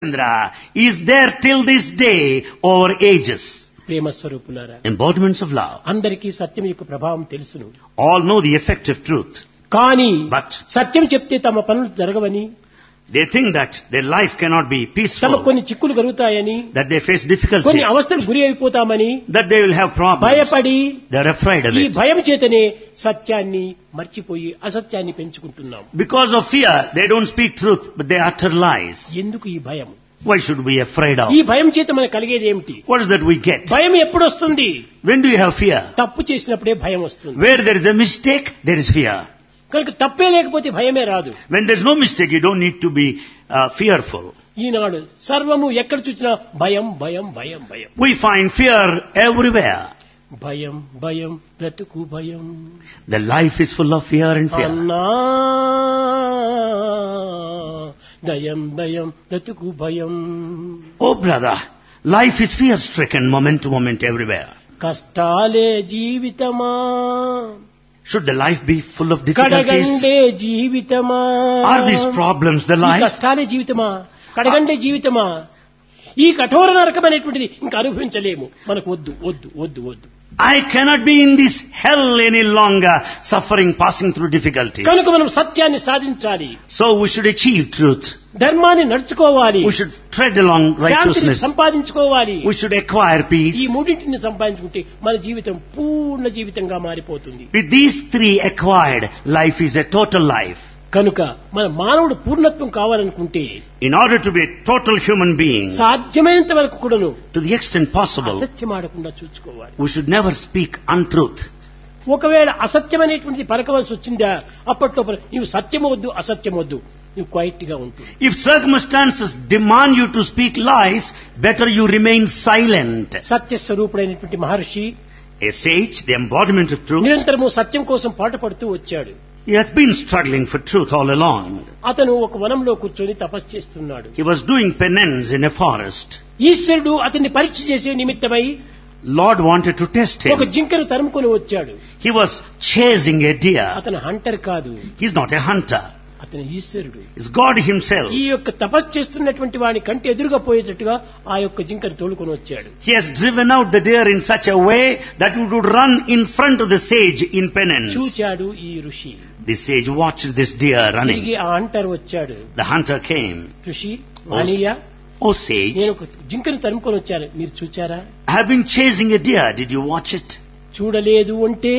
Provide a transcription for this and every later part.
Chandra is there till this day over ages. ప్రేమ స్వరూపులారా, Embodiments of love. అందరికీ సత్యం యొక్క ప్రభావం తెలుసును. All know the effect of truth. కానీ But సత్యం చెప్తే తమ పనులు జరగవని, they think that their life cannot be తమ peaceful, కొన్ని చిక్కులు కలుగుతాయని, that they face కొన్ని difficulties, అవస్థలు గురి అయిపోతామని that they will have problems. భయపడి They're afraid of ఈ it. భయం చేతనే సత్యాన్ని మర్చిపోయి అసత్యాన్ని పెంచుకుంటున్నాం. Because of fear, they don't speak truth, but they utter lies. ఎందుకు ఈ భయం? Why should we be afraid of? ఈ భయం చేత మనకు కలిగేది ఏమిటి? What is that we get? భయం ఎప్పుడు వస్తుంది? When do you have fear? తప్పు చేసినప్పుడే భయం వస్తుంది. Where there is a mistake, there is fear. కనుక తప్పే లేకపోతే భయమే రాదు. When there's no mistake, you don't need to be fearful. ఈనాడు సర్వము ఎక్కడ చూసినా భయం భయం భయం భయం. We find fear everywhere. భయం భయం బ్రతుకు భయం. The life is full of fear and fear. అన్నా దయం దయం బ్రతుకు భయం. Oh brother, life is fear-stricken moment to moment everywhere. కష్టాలే జీవితమా, Should the life be full of difficulties? కడగండే జీవితమా. Are these problems the ఈ life? కష్టాలే జీవితమా, కడగండే జీవితమా. ఈ కఠోర నరకమైనటువంటిది ఇంకా అనుభవించలేము. మనకు వద్దు వద్దు వద్దు వద్దు. I cannot be in this hell any longer, suffering, passing through difficulties. కనుక మనం సత్యాన్ని సాధించాలి, So we should achieve truth. ధర్మాన్ని నడుచుకోవాలి, We should tread along శాంతిని righteousness. సంపాదించుకోవాలి. We should acquire ఈ peace. మూడింటిని సంపాదించుకుంటే మన జీవితం పూర్ణ జీవితంగా మారిపోతుంది. With these three acquired, life is a total life. కనుక మన మానవుడు పూర్ణత్వం కావాలనుకుంటే In order to be a total human being, సాధ్యమైనంత వరకు కూడాను to the extent possible, అసత్యం ఆడకుండా చూసుకోవాలి. we should never speak untruth. ఒకవేళ అసత్యమనేటువంటిది పలకవలసి వచ్చిందా, అప్పట్లో నీవు సత్యం వద్దు అసత్యం వద్దు, నువ్వు క్వైట్ గా ఉంటుంది. If circumstances demand you to speak lies, better you remain silent. సత్యస్వరూపుడైనటువంటి Maharshi A sage, the embodiment of truth, నిరంతరము సత్యం కోసం పాటుపడుతూ వచ్చాడు. he has been struggling for truth all along. అతను ఒక వనంలో కూర్చొని తపస్సు చేస్తున్నాడు. He was doing penance in a forest. ఈశ్వరుడు అతన్ని పరీక్ష చేసే నిమిత్తమై Lord wanted to test ఒక him. జింకను తరుముకొని వచ్చాడు. He was chasing a deer. అతను హంటర్ కాదు, He's not a hunter. అతను ఈశ్వరుడు. It's God himself. ఈ యొక్క తపస్సు చేస్తున్నటువంటి వాని కంటి ఎదురుగా పోయేటట్టుగా ఆ యొక్క జింకను తోలుకొని వచ్చాడు. He has driven out the deer in such a way that it would run in front of the sage in penance. చూచాడు ఈ ఋషి. The sage watched this deer running. తిరిగి ఆ హంటర్ వచ్చాడు. The hunter came. ఋషి, మానీయ, Oh sage, నేను ఒక జింకను తరుముకొని వచ్చాను, మీరు చూచారా? I have been chasing a deer. Did you watch it? చూడలేదు అంటే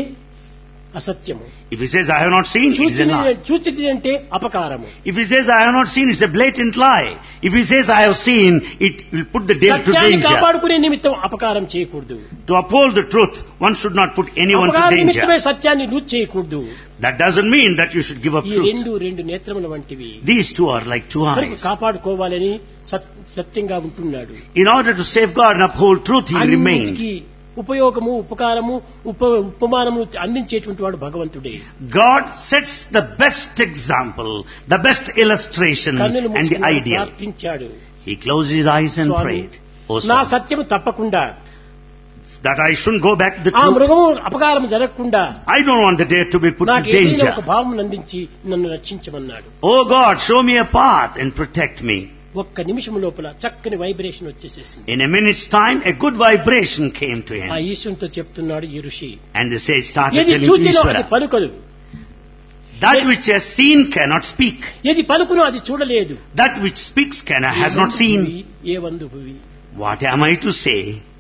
అసత్యము, If he says I have not seen, it is a lie. చూచిది అంటే అపకారము. If he says I have not seen, it's a blatant lie. If he says I have seen, it will put the deer to సత్యాన్ని danger. కాపాడుకునే నిమిత్తం అపకారం చేయకూడదు. To uphold the truth, one should not put anyone to అపకార danger. నిమిత్తమే సత్యాన్ని loose చేయకూడదు. That doesn't mean that you should give up ఈ truth. రెండు నేత్రముల వంటివి. These two are like two కనుక eyes. కాపాడుకోవాలని సత్యంగా ఉంటున్నాడు. In order to safeguard and uphold truth, he remained. అన్నిటికీ ఉపయోగము ఉపకారము ఉపమానము అందించేటువంటి వాడు భగవంతుడే. God sets the best example, the best illustration కన్నులు and the మూసుకుని ideal. ప్రార్థించాడు. He closed his eyes and Swamy, prayed. Oh, నా Swami, సత్యము తప్పకుండా, that I shouldn't go back to the ఆ truth. మృగము అపకారం జరగకుండా I don't want the deer to be put to నాకు ఏదైనా danger. ఒక భావం అందించి నన్ను రక్షించమన్నాడు. Oh God, show me a path and protect me. ఒక్క నిమిషం లోపల చక్కని vibration వచ్చేసేసింది. In a minute's time, a good vibration came to ఆ him. ఈశ్వరునితో చెప్తున్నాడు ఈ ఋషి, And the sage started ఏది telling చూచినో అది Ishvara, పలుకదు, that which has seen cannot speak. ఏది పలుకునో అది చూడలేదు. That which speaks has not seen. A వందు Bhuvi. What am I to say?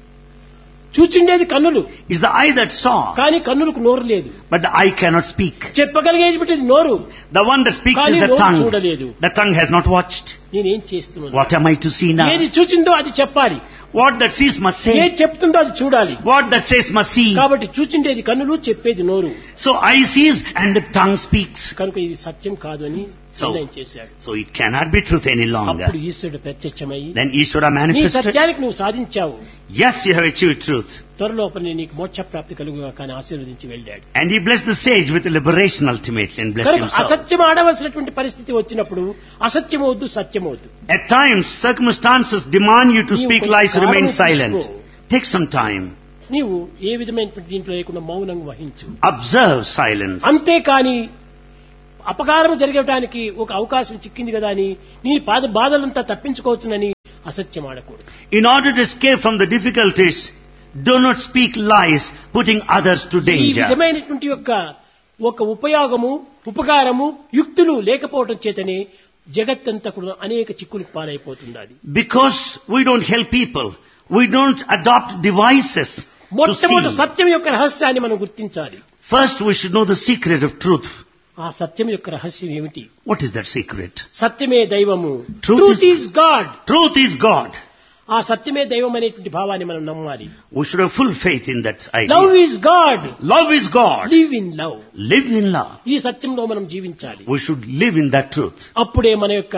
చూచిండేది కన్నులు, It's the eye that saw, కానీ కన్నులకు నోరు లేదు. but the eye cannot speak. చెప్పగలిగేది నోరు, The one that speaks కానీ is the నోరు tongue. చూడలేదు. The tongue has not watched. నేనేం చేస్తున్నాను? What am I to see now? ఏది చూచిందో అది చెప్పాలి, What that sees must ఏది say. చెప్తుందో అది చూడాలి. What that says must see. కాబట్టి చూచిండేది కన్నులు, చెప్పేది నోరు. So eye sees and the tongue speaks. కనుక ఇది సత్యం కాదు అని నిర్ణయం చేశాడు. So it cannot be truth any longer. అప్పుడు ఈశ్వరుడు ప్రత్యక్షమై, Then Ishvara నీ manifested. సత్యానికి నువ్వు సాధించావు, Yes, you have achieved truth. త్వరలోపల నీకు మోక్ష ప్రాప్తి కలుగుగా కానీ ఆశీర్వదించి వెళ్ళాడు. And he blessed the sage with liberation ultimately and blessed కనుక himself. అసత్యం ఆడవలసినటువంటి పరిస్థితి వచ్చినప్పుడు అసత్యం వద్దు, సత్యం వద్దు. At times, circumstances demand you to నీవు speak కొంచెం lies, remain కాలం silent. తీసుకో. Take some time. నీవు ఏ విధమైనటువంటి దీంట్లో లేకుండా మౌనంగా వహించు. Observe silence. అంతేకాని అపకారం జరగడానికి ఒక అవకాశం చిక్కింది కదా అని నీ బాధలంతా తప్పించుకోవచ్చునని అసత్యం ఆడకూడదు. In order to escape from the difficulties, do not speak lies, putting others to ఈ danger. విధమైనటువంటి యొక్క ఒక ఉపయోగము ఉపకారము యుక్తులు లేకపోవడం చేతనే జగత్తంతా కూడా అనేక చిక్కులకు పాలైపోతుంది. Because we don't help people, we don't adopt devices to మొట్టమొదటి see. సత్యం యొక్క రహస్యాన్ని మనం గుర్తించాలి. First we should know the secret of truth. ఆ సత్యం యొక్క రహస్యం ఏమిటి? What is that secret? సత్యమే దైవము. Truth truth is- is God. Truth is God. ఆ సత్యమే దైవం అనేటువంటి భావాన్ని మనం నమ్మాలి. We should have full faith in that love idea. Is God. Love is God. Live in love. Live in love. ఈ సత్యంలో మనం జీవించాలి. We should live in that truth. అప్పుడే మన యొక్క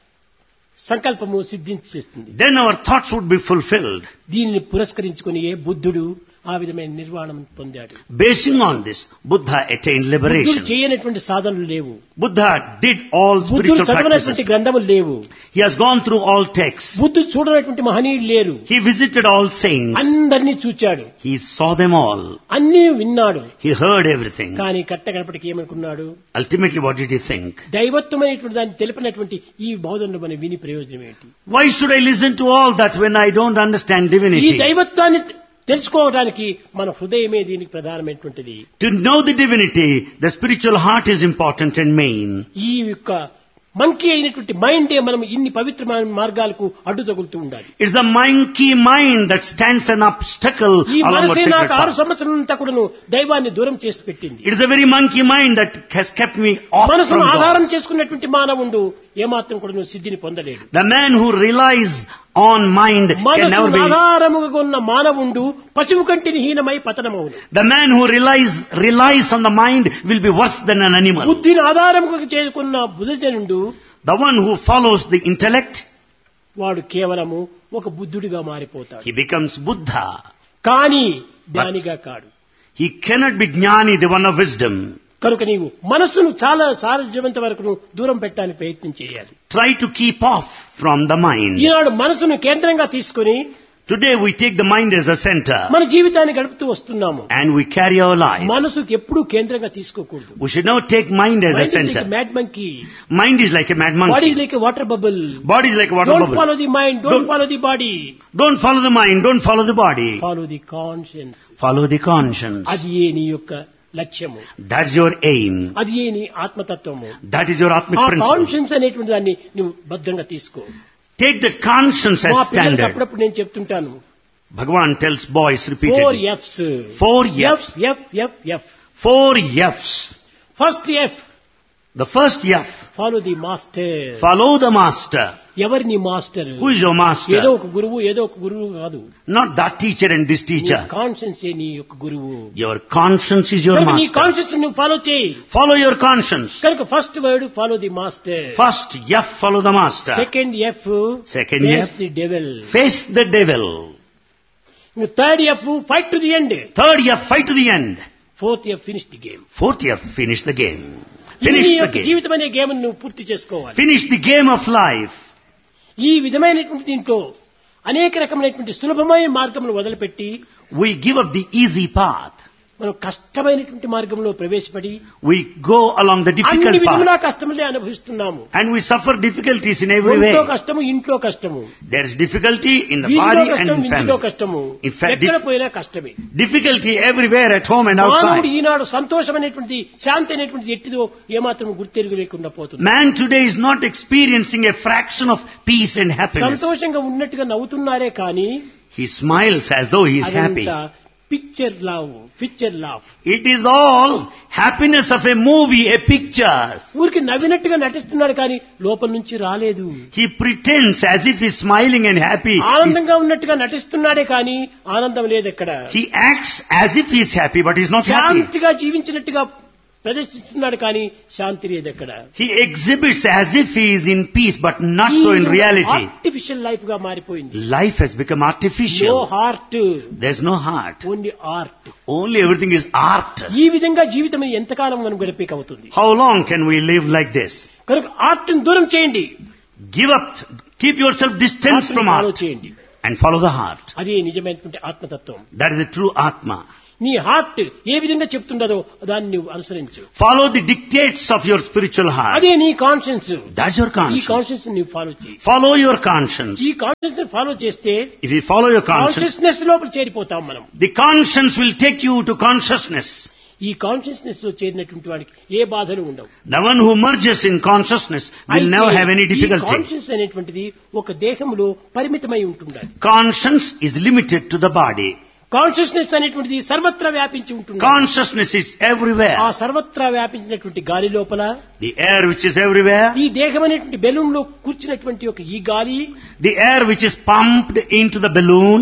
సంకల్పము సిద్ధించేస్తుంది. Then our thoughts would be fulfilled. దీనిని పురస్కరించుకుని బుద్ధుడు ఆ విధమైన నిర్వాణం పొందాడు. Basing on this, Buddha attained బుద్ధుడు liberation. చేయనటువంటి సాధనలు లేవు. Buddha did all బుద్ధుడు spiritual చదవనటువంటి practices. గ్రంథములు లేవు. He has gone through all texts. బుద్ధుడు చూడనటువంటి మహనీయులు లేరు. He visited all saints. అందరినీ చూచాడు. He saw them all. అన్నీ విన్నాడు. He heard everything. కానీ కట్టగడపటికి ఏమనుకున్నాడు? Ultimately, what did he think? దైవత్వం అనేటువంటి దాన్ని తెలిపినటువంటి ఈ బోధనలు మనం విని ప్రయోజనం ఏంటి? Why should I listen to all that when I don't understand ఈ divinity? దైవత్వాన్ని తెలుసుకోవడానికి మన హృదయమే దీనికి ప్రధానమైనటువంటిది. To know the divinity, the spiritual heart is important and main. ఈ యొక్క మంకీ అయినటువంటి మైండే మనం ఇన్ని పవిత్రమైన మార్గాలకు అడ్డు తగులుతూ ఉండాలి. It's the monkey mind that stands an obstacle ఈ along our మనసే sacred నాకు 6 path. సంవత్సరాలంతా కూడాను దైవాన్ని దూరం చేసి పెట్టింది. It is the very monkey mind that has kept me off from మనసును ఆధారం God. చేసుకున్నటువంటి మానవుడు ఏమాత్రం కూడాను సిద్ధిని పొందలేడు. The man who relies on mind can never మనసును be. ఆధారముగా ఉన్న మానవుడు పశువు కంటిని హీనమై పతనమవును. The man who relies on the mind will be worse than an animal. బుద్ధిని ఆధారముగా చేసుకున్న బుద్ధజనుడు The one who follows the intellect, వాడు కేవలము ఒక బుద్ధుడిగా మారిపోతాడు. he becomes Buddha. కానీ జ్ఞానిగా కాడు. He cannot be Jnani, the one of wisdom. కనుక నీవు మనస్సును చాలా సారజ్యవంత వరకు దూరం పెట్టడానికి ప్రయత్నం చేయాలి. Try to keep off from the mind. ఈనాడు మనసును కేంద్రంగా తీసుకుని Today we take the mind as a center మన జీవితాన్ని గడుపుతూ వస్తున్నాము. and we carry our life. మనసుకు ఎప్పుడూ కేంద్రంగా తీసుకోకూడదు. We should never take mind as a center. Mad monkey. Mind is like a mad body monkey. Like water bubble. Body is like a water don't bubble. Follow the mind, don't follow the body, Don't follow the mind, don't follow the body. Follow the conscience. Follow the conscience. అది ఏ నీ యొక్క లక్ష్యము, That's your aim. అది ఏ నీ ఆత్మతత్వము. That is your Atmic ఆ principle. Conscience అనేటువంటి దాన్ని నువ్వు భద్రంగా తీసుకో. Take that conscience మా as పిల్లలకి standard. అప్పుడప్పుడు నేను చెప్తుంటాను, Bhagavan tells boys 4 repeatedly. F's. 4 F's. F. 4 F's. First F, The first F. Follow the master. Follow the master. ఎవరి నీ మాస్టర్? Who is your ఏదో master? ఒక గురువు, ఏదో ఒక గురువు కాదు. Not that teacher and this teacher. Conscience నీ యొక్క గురువు. Your conscience is your కనుక నీ master. కాన్షియన్స్ నువ్వు ఫాలో చేయి. Follow your conscience. కనుక first word follow the master. First F, follow the master. Second F, Second F, the devil. face the devil. Third F, fight to the end. Third F, fight to the end. Fourth F, finish the game. Fourth F, finish the game. నీ Finish the యొక్క game. జీవితం అనే game నువ్వు పూర్తి చేసుకోవాలి. Finish the game of life. ఈ విధమైనటువంటి దీంట్లో అనేక రకమైనటువంటి సులభమైన మార్గములు వదిలిపెట్టి We give up the easy path. మనం కష్టమైనటువంటి మార్గంలో ప్రవేశపడి We go along the అన్ని difficult విధముల path. కష్టములే అనుభవిస్తున్నాము. And we suffer difficulties in every ఒంట్లో way. కష్టము, ఇంట్లో కష్టము, There is difficulty in the వీధిలో body and కష్టం, in ఇంటిలో family. కష్టము, In fact, ఎక్కడ పోయినా కష్టమే. Difficulty everywhere at home and మానవుడు outside. ఈనాడు సంతోషం అనేటువంటి శాంతి అనేటువంటి ఎట్టిదో ఏమాత్రం గుర్తెరుగు లేకుండా పోతుంది. Man today is not experiencing a fraction of peace and happiness. సంతోషంగా ఉన్నట్టుగా నవ్వుతున్నారే కానీ He smiles as though he is happy. Picture లావ్. It is all happiness of a movie, a picture. ఊరికి నవ్వినట్టుగా నటిస్తున్నాడు కానీ లోపల నుంచి రాలేదు. He pretends as if he is smiling and happy. ఆనందంగా ఉన్నట్టుగా నటిస్తున్నాడే కానీ ఆనందం లేదు ఎక్కడ. He acts as if he is happy, but he is not happy. శాంతిగా జీవించినట్టుగా ప్రదర్శిస్తున్నాడు కానీ శాంతి లేదు ఎక్కడ. He exhibits as if he is in peace, but not so in reality. Artificial life గా మారిపోయింది. Life has become no artificial. Heart, There's no heart. Only art. Only everything is art. ఈ విధంగా జీవితం ఎంతకాలం మనం గడిపేక అవుతుంది. How long can we live like this? కనుక art ని దూరం చేయండి, Give up, keep yourself distant from follow art చేయండి. and follow the heart. అది నిజమైనటువంటి ఆత్మతత్వం. That is the true Atma. నీ హార్ట్ ఏ విధంగా చెప్తుండదో దాన్ని నువ్వు అనుసరించు. Follow the dictates of your spiritual heart. అదే నీ కాన్షియన్స్. That's your ఈ conscience. కాన్షియన్స్ నువ్వు ఫాలో చేయి. Follow your conscience. ఈ కాన్షియన్స్ ఫాలో చేస్తే If you follow your conscience, consciousness లోపల చేరిపోతాం మనం. the conscience will take you to consciousness. ఈ కాన్షియస్నెస్ లో చేరినటువంటి వాడికి ఏ బాధలు ఉండవు. The one who merges in consciousness will never have any difficulty. Conscious అనేటువంటిది ఒక దేహంలో పరిమితమై ఉంటుండాలి. Conscience is limited to the body. Consciousness అనేటువంటిది సర్వత్రా వ్యాపించి ఉంటుంది. Consciousness is everywhere. ఆ సర్వత్రా వ్యాపించినటువంటి గాలి లోపల The air which is everywhere, ఈ దేహం అనేటువంటి బెలూన్ లో కూర్చున్నటువంటి ఒక ఈ గాలి, the air which is pumped into the balloon,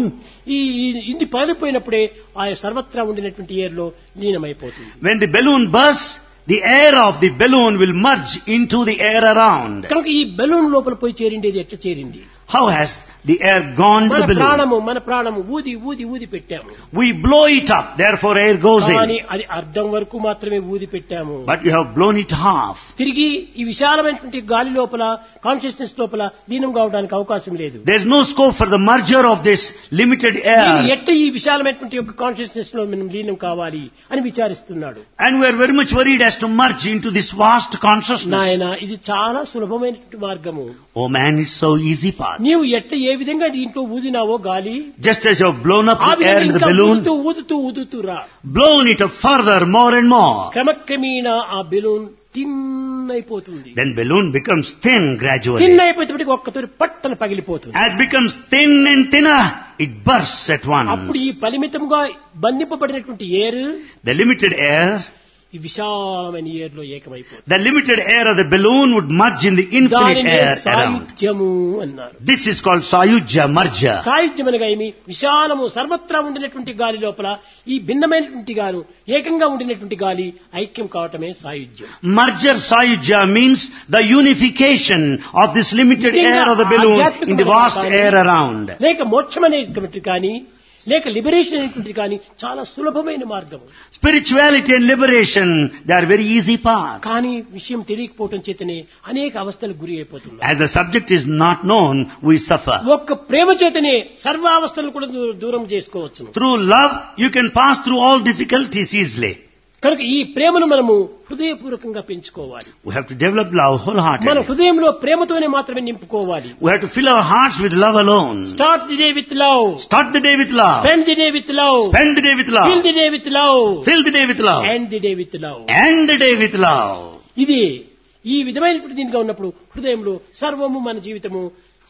ఇది పగిలిపోయినప్పుడే ఆ సర్వత్రా ఉండినటువంటి ఎయిర్ లో లీనమైపోతుంది. when the balloon bursts, the air of the balloon will merge into the air around. కనుక ఈ బెలూన్ లోపల పోయి చేరిండేది ఎట్లా చేరింది? How has the air gone to the balloon? మన ప్రాణము ఊది ఊది ఊది పెట్టాము. We blow it up, therefore air goes కానీ in. అది అర్ధం వరకు మాత్రమే ఊది పెట్టాము. But you have blown it half. తిరిగి ఈ విశాలమైనటువంటి గాలి లోపల కాన్షియస్నెస్ లోపల లీనం కావడానికి అవకాశం లేదు. There is no scope for the merger of this limited air. ఎట్ట ఈ విశాలమైనటువంటి యొక్క కాన్షియస్నెస్ లో మనం లీనం కావాలి అని విచారిస్తున్నాడు. And we are very much worried as to merge into this vast consciousness. నాయన ఇది చాలా సులభమైనటువంటి మార్గము. Oh man, it's so easy path. నీవు ఎట్ట ఏ విధంగా దీంట్లో ఊదినావో గాలి, Just as you have blown up ఆ the air in విధంగా the ఇంకా balloon, ఊదుతూ ఊదుతూ ఊదుతూ రా. blown it up further, more and more. క్రమక్రమేణా ఆ బెలూన్ థిన్ అయిపోతుంది. Then balloon becomes thin gradually. Thin అయిపోయేటప్పటికి ఒక్కతోటి పట్టన పగిలిపోతుంది. As it becomes thin and thinner, it bursts at అప్పుడు once. ఈ పరిమితంగా బంధింపబడినటువంటి ఎయిర్ The limited air, ఈ విశాలమైన ఎయిర్ లో ఏకమైపోతుంది. the limited air of the balloon would merge in the infinite దానినే air around. సాయుధ్యము అన్నారు. This is called Sayujya, merger. సాయుధ్యం అనగా ఏమి? విశాలము సర్వత్రా ఉండినటువంటి గాలి లోపల ఈ భిన్నమైనటువంటి గాను ఏకంగా ఉండినటువంటి గాలి ఐక్యం కావటమే సాయుధ్యం. Merger Sayujya means the unification of this limited air of the balloon in the vast air around. లేక మోక్షం అనేటువంటిది కానీ లేక లిబరేషన్ అనేటువంటిది కానీ చాలా సులభమైన మార్గం. Spirituality and liberation, they are very easy paths. కానీ విషయం తెలియకపోవటం చేతనే అనేక అవస్థలకు గురి అయిపోతున్నారు. As the subject is not known, we suffer. ఒక్క ప్రేమ చేతనే సర్వ అవస్థలను కూడా దూరం చేసుకోవచ్చు. Through love, you can pass through all difficulties easily. కనుక ఈ ప్రేమను మనము హృదయపూర్వకంగా పెంచుకోవాలి. We have to develop love మన wholeheartedly. హృదయంలో ప్రేమతోనే మాత్రమే నింపుకోవాలి. We have to fill our hearts with love alone. Start the day with love. Start the day with love. Spend the day with love. Spend the day with love. Fill the day with love. Fill the day with love. End the day with love. End the day with love. ఇది ఈ విధమైనటువంటి దీనిగా ఉన్నప్పుడు హృదయంలో సర్వము మన జీవితము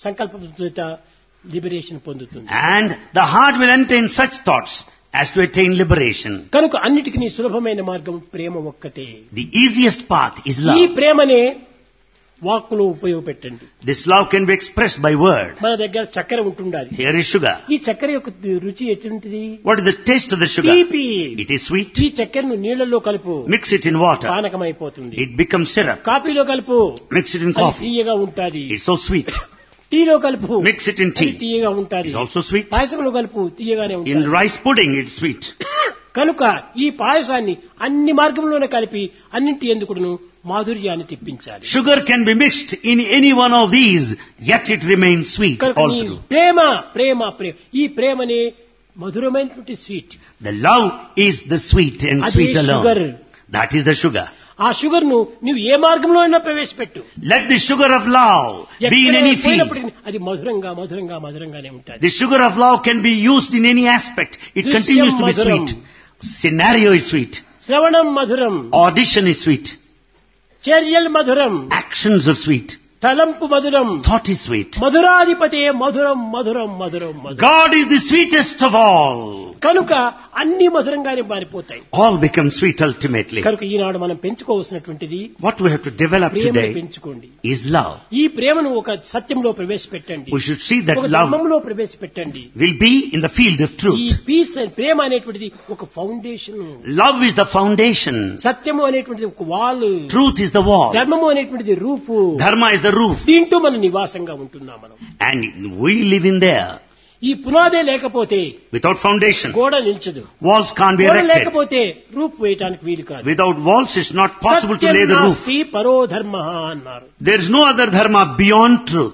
సంకల్ప లిబరేషన్ పొందుతుంది. And the heart will entertain such thoughts as to attain liberation. కనుక అన్నిటికీ సులభమైన మార్గం ప్రేమ ఒక్కటే. The easiest path is ఈ love. ప్రేమనే వాక్కులో ఉపయోగపెట్టండి. This love can be expressed by word. మన దగ్గర చక్కెర ఉంటుండాలి. Here is sugar. ఈ చక్కెర యొక్క రుచి ఎటువంటిది? What is the taste of the sugar? తీపి. It is sweet. ఈ చక్కెరను నీళ్లలో కలుపు. Mix it in water. పానకమైపోతుంది. It becomes syrup. కాఫీలో కలుపు. Mix it in అది coffee. తీయగా ఉంటాది. It's so sweet. టీలో కలుపు. Mix it in అది tea. తీయగా ఉంటాది. It's also sweet. పాయసంలో కలుపు తీయగానే In ఉంటుంది. rice pudding, it's sweet. కనుక ఈ పాయసాన్ని అన్ని మార్గంలోనే కలిపి అన్నింటి ఎందుకును మాధుర్యాన్ని తెప్పించాలి. Sugar can be mixed in any one of these, yet it remains sweet కనుక all ఈ through. ప్రేమ ప్రేమ ప్రేమ ఈ ప్రేమనే మధురమైనటువంటి sweet. The love is the sweet and అదే sweet sugar. alone. That is the sugar. ఆ షుగర్ ను నువ్వు ఏ మార్గంలో అయినా ప్రవేశపెట్టు. Let the sugar of love be in any field. పోయినప్పటికీ అది మధురంగా మధురంగా మధురంగానే ఉంటుంది. The sugar of love can be used in any aspect. It Drishyam continues to be madhuram. sweet. Scenario is sweet. శ్రవణం మధురం. Audition is sweet. చర్యల్ మధురం. Actions are sweet. తలంపు మధురం. Thought is sweet. మధురాధిపతే మధురం మధురం మధురం మధురం. God is the sweetest of all. కనుక అన్ని మధురంగానే మారిపోతాయి. All become sweet ultimately. కనుక ఈనాడు మనం పెంచుకోవాల్సినటువంటిది What we have to develop ప్రేమను today పెంచుకోండి. is love. ఈ ప్రేమను ఒక సత్యంలో ప్రవేశపెట్టండి. We should see that ఒక love ధర్మంలో ప్రవేశపెట్టండి. will be in the field of ఈ truth. పీస్ ప్రేమ అనేటువంటిది ఒక foundation. Love is the foundation. సత్యము అనేటువంటిది ఒక wall. Truth is the wall. ధర్మము అనేటువంటిది roof. Dharma is the roof. దీంట్లో మనం నివాసంగా ఉంటున్నాం మనం. And we live in there. ఈ పునాదే లేకపోతే Without foundation, గోడ నిల్చదు. walls can't be గోడ erected. లేకపోతే రూఫ్ వేయటానికి వీలు కాదు. Without walls, it's not possible to lay the roof. సత్యం నాస్తి పరో ధర్మ అన్నారు. There is no other dharma beyond truth.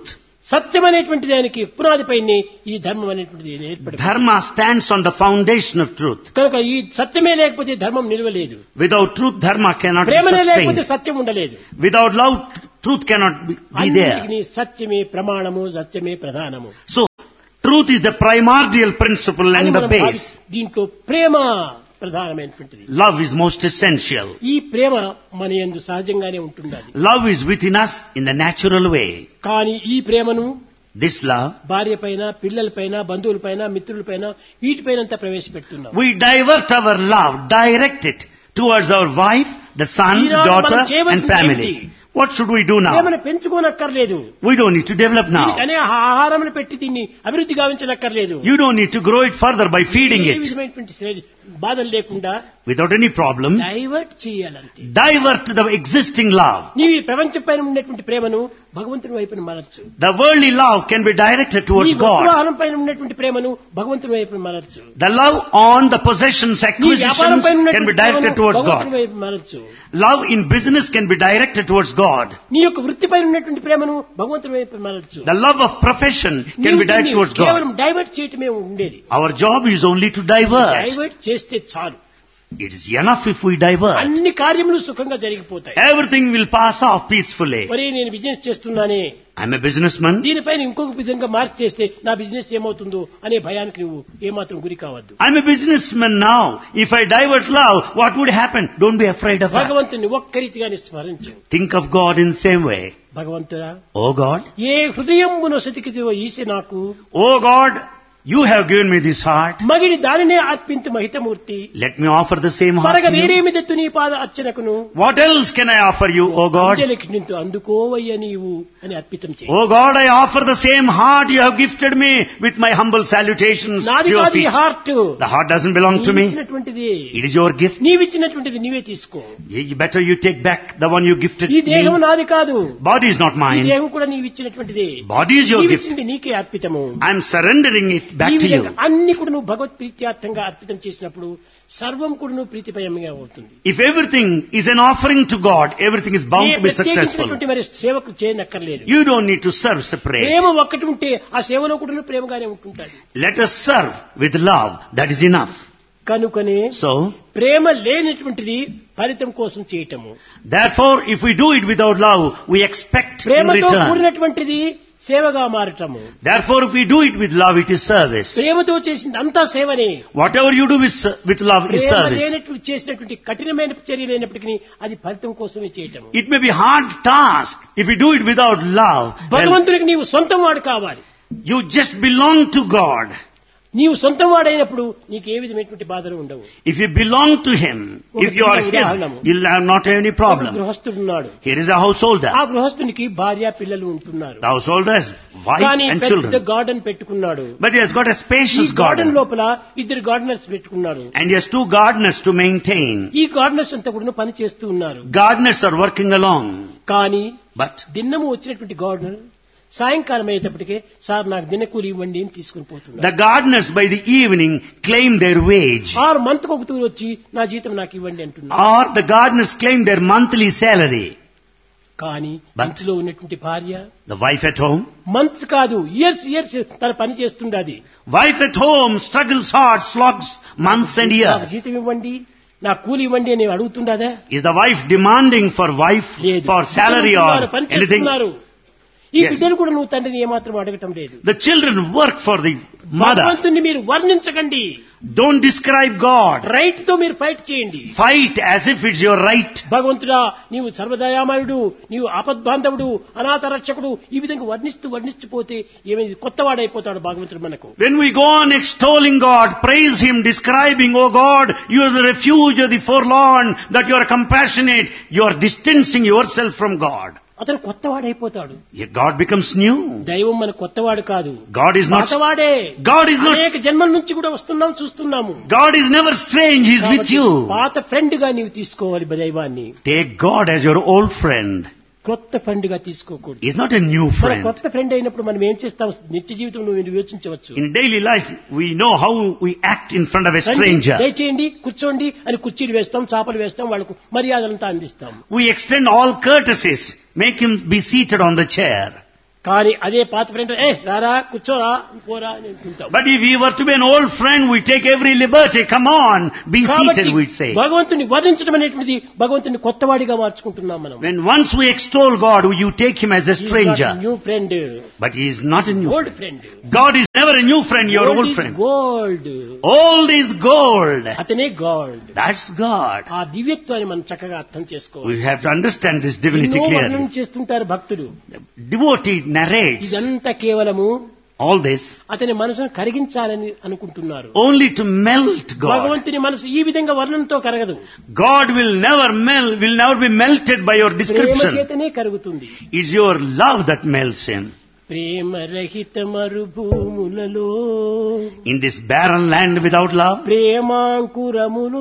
సత్యం అనేటువంటి దానికి పునాదిపైనే ఈ ధర్మం అనేటువంటిది ఏర్పడింది. Dharma stands on the foundation of truth. కనుక ఈ సత్యమే లేకపోతే ధర్మం నిలవలేదు. Without truth, dharma cannot be ప్రేమనే లేకపోతే sustained. సత్యం ఉండలేదు. Without love, truth cannot be there. అన్నిటికీ సత్యమే ప్రమాణము, సత్యమే ప్రధానము. So, truth is the primordial principle and the base. దీంట్లో ప్రేమ ప్రధానమైనటువంటిది. Love is most essential. ఈ ప్రేమ మన యందు సహజంగానే ఉంటున్నది. Love is within us in the natural way. కానీ ఈ ప్రేమను This love, భార్య పైన, పిల్లల పైన, బంధువుల పైన, మిత్రుల పైన, వీటిపైన ప్రవేశపెడుతున్నాం. we divert our love, direct it towards our wife, the son, daughter and family. What should we do now? ప్రేమను పెంచుకోనక్కర్లేదు. We don't need to develop now. అనే ఆహారమును పెట్టి దీన్ని అభివృద్ధి గావించనక్కర్లేదు. You don't need to grow it further by feeding A it. విధమైనటువంటి బాధలు లేకుండా Without any problem, divert చేయాలంతే. divert the existing love. నీవు ఈ ప్రపంచం పైన ఉన్నటువంటి ప్రేమను భగవంతుని వైపున మరల్చు. The worldly love can be directed towards నీ God. వస్తువాహనం పైన ఉన్నటువంటి ప్రేమను భగవంతుని వైపున మరల్చు. The love on the possessions, నీ వ్యాపారం acquisitions పైన can be ఉన్నటువంటి directed ప్రేమను towards భగవంతుని God. వైపు మరల్చు. Love in business can be directed towards God. నీ యొక్క వృత్తి పైన ఉన్నటువంటి ప్రేమను భగవంతుని వైపు మరల్చు. The love of profession can be directed towards కేవలం God. డైవర్ట్ చేయటమే ఉండేది. Our job is only to divert. Divert చేస్తే చాలు. It is enough if we divert. అన్ని కార్యములు సుఖంగా జరిగిపోతాయి. Everything will pass off peacefully. మరి నేను బిజినెస్ చేస్తున్నానే, I'm a businessman. దీనిపైన ఇంకొక విధంగా మార్క్ చేస్తే నా బిజినెస్ ఏమవుతుందో అనే భయానికి నువ్వు ఏమాత్రం గురి కావద్దు. I'm a businessman now. If I divert love, what would happen? Don't be afraid of that. భగవంతుని ఒక్క రీతిగానే స్మరించు. Think of God in the same way. భగవంతుడా, Oh God, ఏ హృదయమును సతికిదివో ఈసే నాకు, oh God, you have given me this heart. మగిడి దానినే అర్పింతు మహితమూర్తి. Let me offer the same heart మరగ to you. వేరేమి తెత్తు నీ పాద అర్చనకును. What else can I offer you, oh God? అంజలికి నింతు అందుకోవయ్య నీవు అని అర్పితం చేయి. Oh God, I offer the same heart you have gifted me with my humble salutations to నాది your కాదు ఈ feet. Heart, The heart doesn't belong to me. నీవిచ్చినటువంటిది. It is your gift. నీవిచ్చినటువంటిది నీవే తీసుకో. Better you take back the one you gifted ఈ దేహం me. నాది కాదు. Body is not ఈ mine. దేహం కూడా నీవిచ్చినటువంటిది. Body is your gift. నీవిచ్చింది నీకే అర్పితము. I am surrendering it back ఈ to you. విధంగా అన్ని కూడా నువ్వు భగవత్ ప్రీత్యార్థంగా అర్పితం చేసినప్పుడు సర్వం కూడా నువ్వు ప్రీతిపయంగా అవుతుంది. If everything is an offering to God, everything is bound to be successful. ప్రత్యేకించినటువంటి మరి సేవకు చేయనక్కర్లేదు. You don't need to serve separate. ప్రేమ ఒక్కటి ఉంటే ఆ సేవలో కూడా నువ్వు ప్రేమగానే ఉంటుంటాడు. Let us serve with love. That is enough. కనుకనే So, ప్రేమ లేనటువంటిది ఫలితం కోసం చేయటము. therefore, if we do it without love, we expect in ప్రేమతో return. కూడినటువంటిది సేవగా మారటము. Therefore, if we do it with love, it is service. ప్రేమతో చేసింది అంతా సేవనే. Whatever you do with love is Prema service. లేనటువంటి చేసినటువంటి కఠినమైన చర్య లేనప్పటికీ అది ఫలితం కోసమే చేయటము. It may be hard task. If you do it without love, well, భగవంతుడికి నీవు సొంతం వాడు కావాలి. you just belong to God. నీవు సొంతం వాడైనప్పుడు నీకు ఏ విధమైనటువంటి బాధలు ఉండవు. If you belong to Him, if you are His, you'll have not any problem. గృహస్థుడున్నాడు. Here is a householder. ఆ గృహస్థునికి భార్య పిల్లలు ఉంటున్నారు. The householder has wife కానీ and పెద్ద children. గార్డెన్ పెట్టుకున్నాడు. But he has got a ఈ spacious గార్డెన్ garden. లోపల ఇద్దరు గార్డెనర్స్ పెట్టుకున్నాడు. And he has 2 gardeners to maintain. ఈ గార్డెనర్స్ అంతా కూడా పని చేస్తూ ఉన్నారు. Gardeners are working along. కానీ But దిన్నము వచ్చినటువంటి గార్డెనర్ సాయంకాలం అయ్యేటప్పటికే సార్ నాకు దినకూలి ఇవ్వండి అని తీసుకుని పోతున్నారు. the gardeners by the evening claim their wage. 6 మంత్కి ఒక తూరు వచ్చి నా జీతం నాకు ఇవ్వండి అంటున్నారు. Or the gardeners claim their monthly salary. కానీ But- ఇంట్లో ఉన్నటువంటి భార్య The wife at home. Months కాదు ఇయర్స్ తన పని చేస్తుండది. Wife at home struggles hard, slogs months and నాకు years. జీతం ఇవ్వండి, నా కూలి ఇవ్వండి అని అడుగుతుండదా? Is the wife demanding for wife, లేదు. for salary or పని anything? చేస్తున్నారు. ఈ Yes. బిడ్డలు కూడా నువ్వు తండ్రిని ఏమాత్రం అడగటం లేదు. The children work for the mother. భగవంతుని మీరు వర్ణించకండి. Don't describe God. రైట్ తో మీరు ఫైట్ చేయండి. Fight as if it's your right. భగవంతుడా నీవు సర్వదయామయుడు, నీవు ఆపద్బాంధవుడు, అనాథ రక్షకుడు, ఈ విధంగా వర్ణిస్తూ పోతే ఏమైంది కొత్తవాడైపోతాడు భగవంతుడు మనకు. When we go on extolling God, praise Him, describing, oh God, you are the refuge of the forlorn, that you are compassionate, you are distancing yourself from God. అతను కొత్తవాడైపోతాడు. Yet God becomes new. దైవం మన కొత్తవాడు కాదు. God is not, పాతవాడే. God is not, అనేక జన్మల నుంచి కూడా వస్తున్నాం చూస్తున్నాము. God is never strange, He is with కాబట్టి you. పాత ఫ్రెండ్ గా నీవు తీసుకోవాలి దైవాన్ని. Take God as your old friend. కొత్త ఫ్రెండ్ గా తీసుకోకూడదు. He is not a new మన friend. కొత్త ఫ్రెండ్ అయినప్పుడు మనం ఏం చేస్తాం? నిత్య జీవితంలో మీరు యోచించవచ్చు. In daily life, we know how we act in front of a stranger. దయచేయండి, కూర్చోండి అని కుర్చీలు వేస్తాం, చాపలు వేస్తాం, వాళ్ళకు మర్యాదలంతా అందిస్తాం. We extend all courtesies, make him be seated on the chair. కానీ అదే పాత ఫ్రెండ్ రారా కూర్చోరా పోరా అని అంటుంటాం. But if we were to be an old friend, we take every liberty. Come on, be కాబట్టి seated, we'd say. భగవంతుని వర్ణించడం అనేటువంటిది భగవంతుని కొత్తవాడిగా మార్చుకుంటున్నాం మనం. When once we extol God, you take him as a stranger. New friend, But he is not a new old friend. Friend. God is never a new friend, your old friend. Gold, Old is gold. అతనే God. That's God. ఆ దివ్యత్వాన్ని మనం చక్కగా అర్థం చేసుకోవాలి. We have to understand this divinity ఎన్నో వర్ణన clearly. చేస్తుంటారు భక్తులు. Devotee narrates ఇదంతా కేవలము all this అతని మనసును కరిగించాలని అనుకుంటున్నారు. only to melt God. భగవంతుని మనసు ఈ విధంగా వర్ణనతో కరగదు. God will never be melted by your Prema description. చేతనే కరుగుతుంది. It's your love that melts him. ప్రేమ రహిత మరుభూములలో In this barren land without love, ప్రేమాంకురమును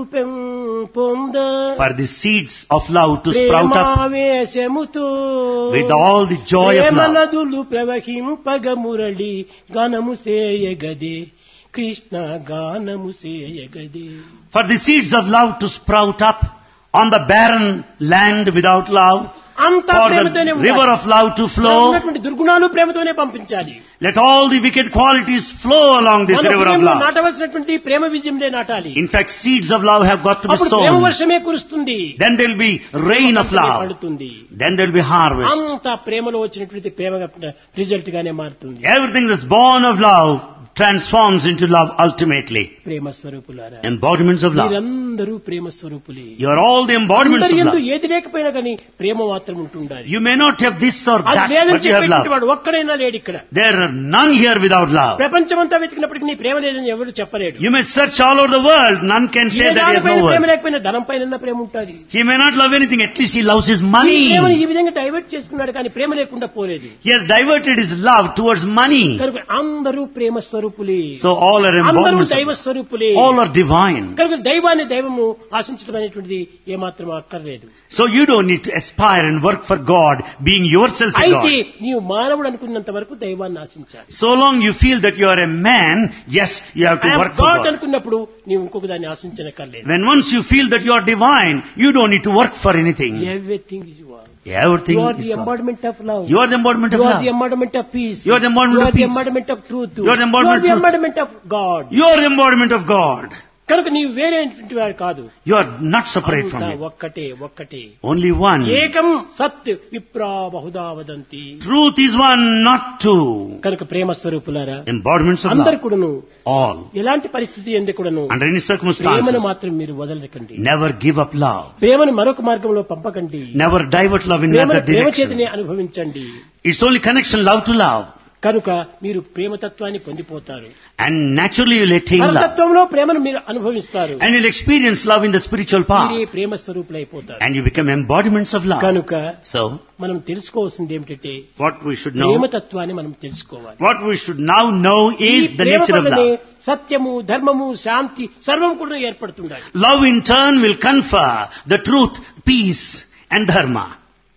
పొంద for the seeds of love to sprout up ప్రేమావేశముతో with all the joy of Prema love. నదులు ప్రవహింపగ మురళి గానము సేయగదే కృష్ణ గానము సేయగదే. For the seeds of love to sprout up on the barren land without love, అంతా for ప్రేమతోనే the river of love to flow. ఉన్నటువంటి దుర్గుణాలు ప్రేమతోనే పంపించాలి. Let all the wicked qualities flow along this మన river of హృదయంలో love. నాటవలసినటువంటి ప్రేమ బీజంలే నాటాలి. In fact, seeds of love have got to be అప్పుడు ప్రేమ sown. వర్షమే కురుస్తుంది. Then there will be rain of love. పడుతుంది. Then there will be harvest. అంతా ప్రేమలో వచ్చినటువంటి ప్రేమ రిజల్ట్ గానే మారుతుంది. Everything that's born of love transforms into love ultimately. ప్రేమ స్వరూపులారా, Embodiments of love. మీరందరూ ప్రేమ స్వరూపులే. You are all the embodiments of అందరి యందు love. ఏది లేకపోయినా కానీ ప్రేమ మాత్రం ఉంటుండాలి. You may not have this or అది that, లేదని but you have చెప్పేటువంటి love. వాడు ఒక్కడైనా లేడు ఇక్కడ. There are none here without love. ప్రపంచమంతా వెతికినప్పటికీ నీ ప్రేమ లేదని ఎవరు చెప్పలేడు. You may search all over the world, none can say A that he has no దానిపైన ప్రేమ worth. లేకపోయినా ధనం పైన ప్రేమ ఉంటుంది. He may not love anything, at least he loves his ఈ money. ప్రేమను ఈ విధంగా డైవర్ట్ చేసుకున్నాడు కానీ ప్రేమ లేకుండా పోలేదు. He has diverted his love towards money. కనుక అందరూ ప్రేమ స్వరూపులే. So all are అందరూ embodiments దైవ of స్వరూపులే. all are divine. కనుక దైవాన్ని దైవము ఆశించడం అనేటువంటిది ఏమాత్రం అక్కర్లేదు. So you don't need to aspire and work for God, being yourself a అయితే God. నీవు మానవుడు అనుకున్నంత వరకు దైవాన్ని ఆశించాలి. So long you feel that you are a man, yes, you have to work for God God. అనుకున్నప్పుడు నీవు ఇంకొక దాన్ని ఆశించనక్కర్లేదు. When once you feel that you are divine, you don't need to work for anything. Everything is you are. Everything You are is the God. embodiment of love. You are the embodiment of You are love. the embodiment of peace. You are the embodiment You of are the peace. embodiment of truth. You are the embodiment of truth. embodiment of God. You are the embodiment of God. కనుక నీవు వేరే వాడు కాదు. You are not separate from అంతా Him. ఒక్కటే. Only one. ఏకం సత్ విప్రా Bahuda వదంతి. Truth is one, not two. కనుక ప్రేమ స్వరూపులారా, Embodiments of అందరు love. కూడాను All. ఎలాంటి పరిస్థితి ఎందు కూడాను Under any ప్రేమను circumstances, మాత్రం మీరు వదలకండి. never give up love. ప్రేమను మరొక మార్గంలో పంపకండి. Never divert love in ప్రేమను another ప్రేమ direction. చేతనే అనుభవించండి. It's only connection, love to love. కనుక మీరు ప్రేమతత్వాన్ని పొందిపోతారు. And naturally you'll attain love. పరతత్వంలో ప్రేమను మీరు అనుభవిస్తారు. And you'll experience love in the spiritual path. మీరే ప్రేమ స్వరూపులైపోతారు. And you become embodiments of love. కనుక So, మనం తెలుసుకోవాల్సింది ఏమిటంటే what we should know, ప్రేమతత్వాన్ని మనం తెలుసుకోవాలి. what we should now know ఈ is the Prema nature of వల్లనే love. సత్యము, ధర్మము, శాంతి సర్వం కూడా ఏర్పడుతుండాలి. Love in turn will confer the truth, peace and dharma.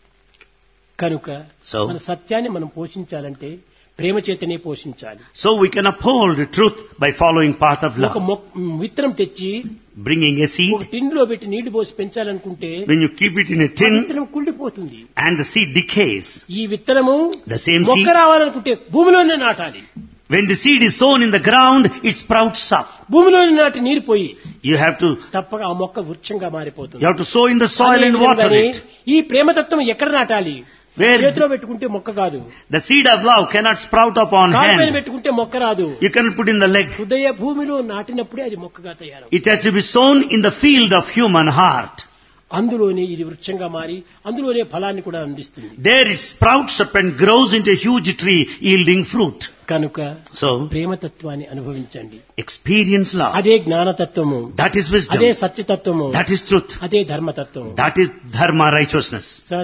కనుక So, మన సత్యాన్ని మనం పోషించాలంటే ప్రేమ చేతనే పోషించాలి. so we can uphold the truth by following path of ఒక love. విత్తనం తెచ్చి Bringing a ఒక seed, టిన్లో పెట్టి నీళ్లు పోసి పెంచాలనుకుంటే when you keep it in a ఆ tin విత్తనం కుళ్ళిపోతుంది. and the seed decays. ఈ విత్తనము The same మొక్క seed, రావాలనుకుంటే భూమిలోనే నాటాలి. when the seed is sown in the ground, it sprouts up. భూమిలోనే నాటి నీరు పోయి You have to తప్పక ఆ మొక్క వృక్షంగా మారిపోతుంది. You have to sow in the soil అదే and water విధంగానే it. ఈ ప్రేమతత్వం ఎక్కడ నాటాలి? Where చేతిలో పెట్టుకుంటే మొక్క కాదు. the seed of love cannot sprout up on కాలు పైన hand. పెట్టుకుంటే మొక్క రాదు. You cannot put in the leg. హృదయ భూమిలో నాటినప్పుడే అది మొక్కగా తయారవుతుంది. It has to be sown in the field of human heart. అందులోనే ఇది వృక్షంగా మారి అందులోనే ఫలాన్ని కూడా అందిస్తుంది. There it sprouts up and grows into a huge tree yielding fruit. కనుక So, ప్రేమతత్వాన్ని అనుభవించండి. experience love. అదే జ్ఞానతత్వము, That is wisdom. అదే సత్యతత్వము, That is truth. అదే ధర్మతత్వము. That is dharma, righteousness.